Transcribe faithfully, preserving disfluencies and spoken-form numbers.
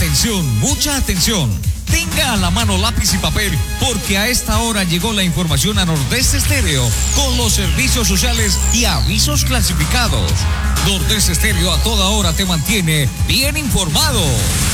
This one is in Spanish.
Atención, mucha atención. Tenga a la mano lápiz y papel, porque a esta hora llegó la información a Nordeste Estéreo con los servicios sociales y avisos clasificados. Nordeste Estéreo a toda hora te mantiene bien informado.